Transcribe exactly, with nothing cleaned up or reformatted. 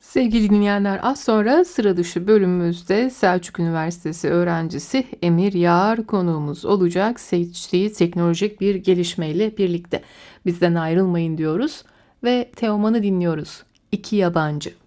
Sevgili dinleyenler, az sonra sıra dışı bölümümüzde Selçuk Üniversitesi öğrencisi Emir Yağar konuğumuz olacak. Seçtiği teknolojik bir gelişmeyle birlikte bizden ayrılmayın diyoruz ve Teoman'ı dinliyoruz. İki Yabancı.